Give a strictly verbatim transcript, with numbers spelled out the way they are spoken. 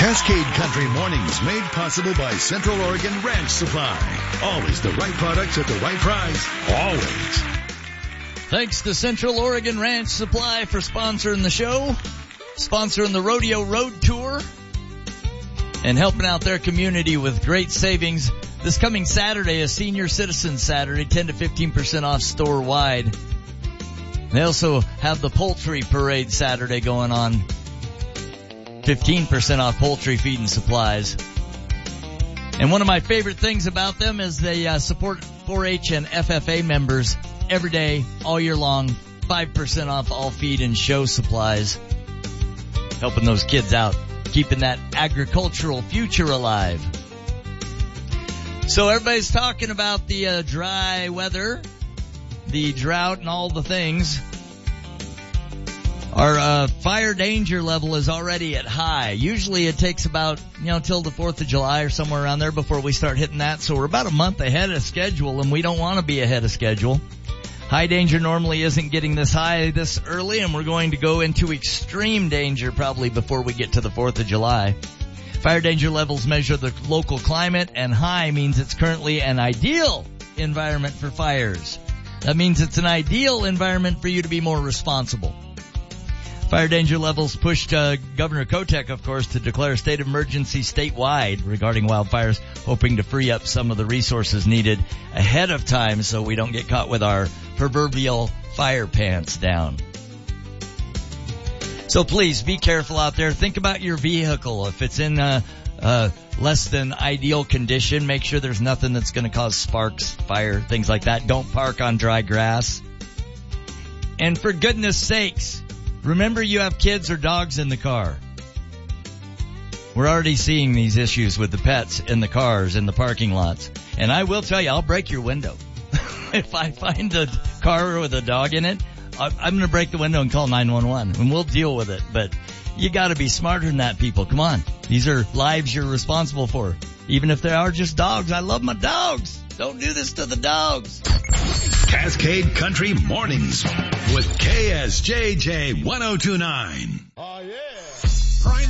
Cascade Country Mornings made possible by Central Oregon Ranch Supply. Always the right products at the right price. Always. Thanks to Central Oregon Ranch Supply for sponsoring the show, sponsoring the Rodeo Road Tour, and helping out their community with great savings. This coming Saturday is Senior Citizen Saturday, ten to fifteen percent off store-wide. They also have the Poultry Parade Saturday going on. fifteen percent off poultry feed and supplies. And one of my favorite things about them is they uh, support four H and F F A members every day, all year long. five percent off all feed and show supplies. Helping those kids out, keeping that agricultural future alive. So everybody's talking about the uh, dry weather, the drought, and all the things. Our uh, fire danger level is already at high. Usually it takes about, you know, till the fourth of July or somewhere around there before we start hitting that. So we're about a month ahead of schedule, and we don't want to be ahead of schedule. High danger normally isn't getting this high this early, and we're going to go into extreme danger probably before we get to the fourth of July. Fire danger levels measure the local climate, and high means it's currently an ideal environment for fires. That means it's an ideal environment for you to be more responsible. Fire danger levels pushed uh, Governor Kotek, of course, to declare a state of emergency statewide regarding wildfires, hoping to free up some of the resources needed ahead of time so we don't get caught with our proverbial fire pants down. So please be careful out there. Think about your vehicle. If it's in uh, uh, less than ideal condition, make sure there's nothing that's going to cause sparks, fire, things like that. Don't park on dry grass. And for goodness sakes, remember you have kids or dogs in the car. We're already seeing these issues with the pets in the cars, in the parking lots. And I will tell you, I'll break your window. If I find a car with a dog in it, I'm going to break the window and call nine one one, and we'll deal with it. But you got to be smarter than that, people. Come on. These are lives you're responsible for, even if they are just dogs. I love my dogs. Don't do this to the dogs. Cascade Country Mornings with K S J J ten twenty-nine. Oh, yeah.